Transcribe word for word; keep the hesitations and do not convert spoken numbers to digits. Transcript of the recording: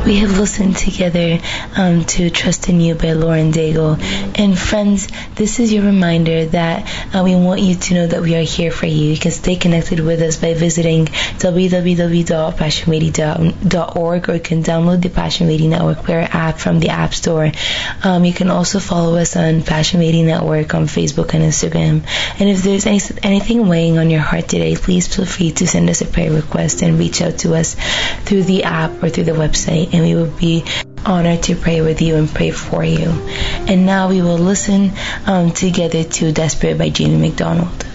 We have listened together um, to Trust in You by Lauren Daigle. And friends, this is your reminder that uh, we want you to know that we are here for you. You can stay connected with us by visiting w w w dot passion radio dot org, or you can download the Passion Radio Network Player app from the App Store. Um, you can also follow us on Passion Radio Network on Facebook and Instagram. And if there's any, anything weighing on your heart today, please feel free to send us a prayer request and reach out to us through the app or through the website, and we will be honored to pray with you and pray for you. And now we will listen um, together to Desperate by Jamie McDonald.